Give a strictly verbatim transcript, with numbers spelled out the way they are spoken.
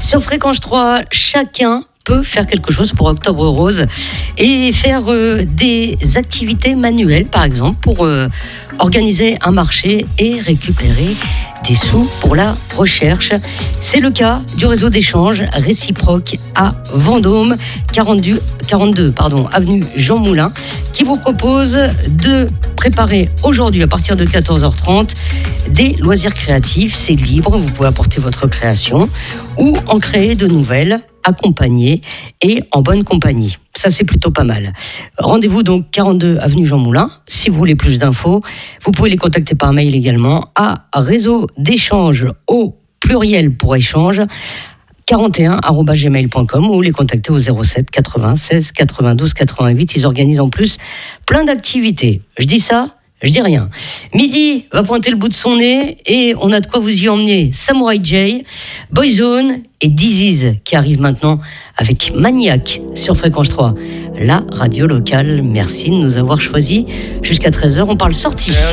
Sur Fréquence trois, chacun peut faire quelque chose pour Octobre Rose et faire euh, des activités manuelles, par exemple, pour euh, organiser un marché et récupérer des sous pour la recherche. C'est le cas du réseau d'échange réciproque à Vendôme, quarante-deux, quarante-deux pardon, avenue Jean Moulin, qui vous propose de préparer aujourd'hui à partir de quatorze heures trente des loisirs créatifs. C'est libre, vous pouvez apporter votre création ou en créer de nouvelles, accompagnées et en bonne compagnie. Ça, c'est plutôt pas mal. Rendez-vous donc quarante-deux avenue Jean Moulin. Si vous voulez plus d'infos, vous pouvez les contacter par mail également à réseau d'échange au pluriel pour échange quarante et un arobase gmail point com ou les contacter au zéro sept quatre-vingts seize quatre-vingt-douze quatre-vingt-huit. Ils organisent en plus plein d'activités. Je dis ça, je dis rien. Midi va pointer le bout de son nez et on a de quoi vous y emmener. Samurai J, Boyzone et Disease qui arrivent maintenant avec Maniac sur Fréquence trois. La radio locale, merci de nous avoir choisis. Jusqu'à treize heures, on parle sortie.